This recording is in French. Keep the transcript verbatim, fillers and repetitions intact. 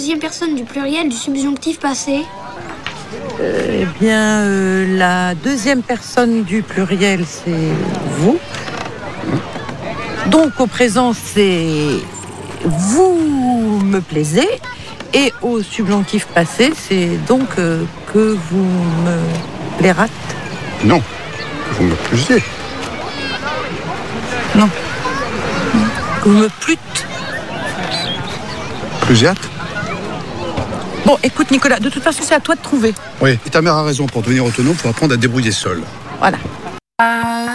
deuxième personne du pluriel du subjonctif passé? Euh, eh bien, euh, la deuxième personne du pluriel, c'est vous. Donc, au présent, c'est vous me plaisez. Et au subjonctif passé, c'est donc euh, que vous me plairâtes. Non, que vous me plaisiez. Non. Que vous me plûtes. Plusieurs. Bon, écoute, Nicolas, de toute façon, c'est à toi de trouver. Oui, et ta mère a raison. Pour devenir autonome, il faut apprendre à débrouiller seul. Voilà.